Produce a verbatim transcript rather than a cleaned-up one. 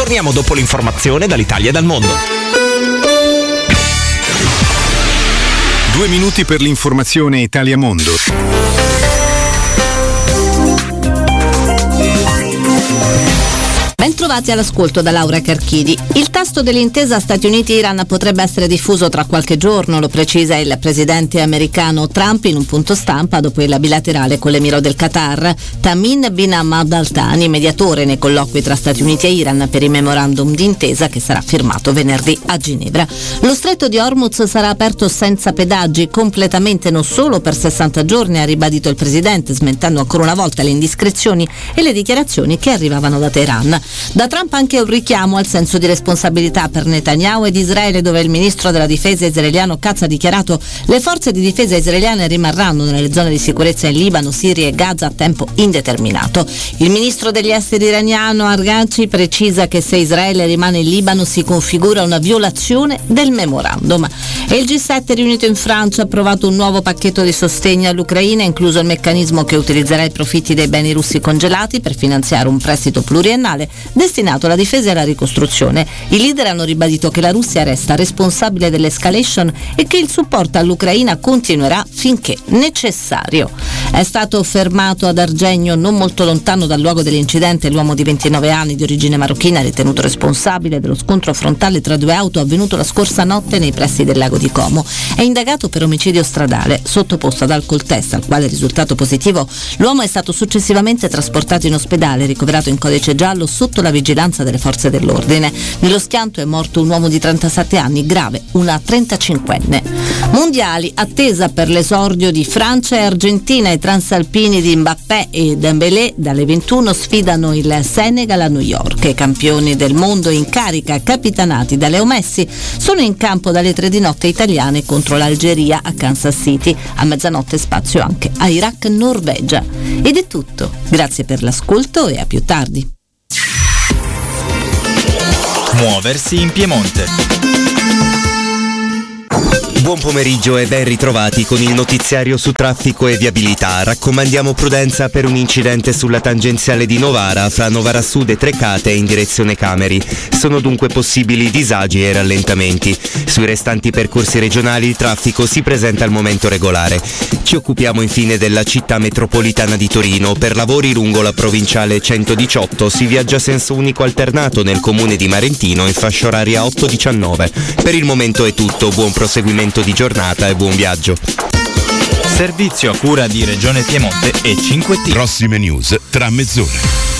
Torniamo dopo l'informazione dall'Italia e dal mondo. Due minuti per l'informazione Italia-Mondo. Bentrovati all'ascolto da Laura Carchidi. Il tasto dell'intesa Stati Uniti-Iran potrebbe essere diffuso tra qualche giorno, lo precisa il presidente americano Trump in un punto stampa dopo il bilaterale con l'emiro del Qatar, Tamim bin Hamad Al Thani, mediatore nei colloqui tra Stati Uniti e Iran per il memorandum d'intesa che sarà firmato venerdì a Ginevra. Lo stretto di Hormuz sarà aperto senza pedaggi, completamente non solo per sessanta giorni, ha ribadito il presidente, smentendo ancora una volta le indiscrezioni e le dichiarazioni che arrivavano da Teheran. Da Trump anche un richiamo al senso di responsabilità per Netanyahu ed Israele, dove il ministro della difesa israeliano Katz ha dichiarato: le forze di difesa israeliane rimarranno nelle zone di sicurezza in Libano, Siria e Gaza a tempo indeterminato. Il ministro degli esteri iraniano Arghaci precisa che se Israele rimane in Libano si configura una violazione del memorandum. E il G sette riunito in Francia ha approvato un nuovo pacchetto di sostegno all'Ucraina, incluso il meccanismo che utilizzerà i profitti dei beni russi congelati per finanziare un prestito pluriennale destinato alla difesa e alla ricostruzione. I leader hanno ribadito che la Russia resta responsabile dell'escalation e che il supporto all'Ucraina continuerà finché necessario. È stato fermato ad Argegno, non molto lontano dal luogo dell'incidente, l'uomo di ventinove anni di origine marocchina, ritenuto responsabile dello scontro frontale tra due auto avvenuto la scorsa notte nei pressi del lago di Como. È indagato per omicidio stradale. Sottoposto ad alcol test, al quale è risultato positivo, l'uomo è stato successivamente trasportato in ospedale, ricoverato in codice giallo sotto la vigilanza delle forze dell'ordine. Nello schianto è morto un uomo di trentasette anni, grave una trentacinquenne. Mondiali, attesa per l'esordio di Francia e Argentina. I transalpini di Mbappé e Dembélé dalle ventuno sfidano il Senegal a New York. I campioni del mondo in carica, capitanati da Leo Messi, sono in campo dalle tre di notte italiane contro l'Algeria a Kansas City. A mezzanotte spazio anche a Iraq-Norvegia. Ed è tutto. Grazie per l'ascolto e a più tardi. Muoversi in Piemonte. Buon pomeriggio e ben ritrovati con il notiziario su traffico e viabilità. Raccomandiamo prudenza per un incidente sulla tangenziale di Novara fra Novara Sud e Trecate in direzione Cameri. Sono dunque possibili disagi e rallentamenti. Sui restanti percorsi regionali il traffico si presenta al momento regolare. Ci occupiamo infine della città metropolitana di Torino. Per lavori lungo la provinciale centodiciotto si viaggia a senso unico alternato nel comune di Marentino in fascia oraria otto diciannove. Per il momento è tutto, buon proseguimento di giornata e buon viaggio. Servizio a cura di Regione Piemonte e cinque T. Prossime news tra mezz'ora.